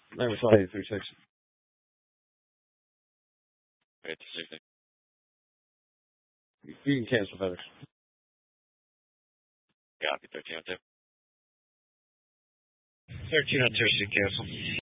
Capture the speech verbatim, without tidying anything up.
Never saw eight three six. eight three six. You can cancel FedEx. Copy, thirteen oh two. thirteen oh two, cancel.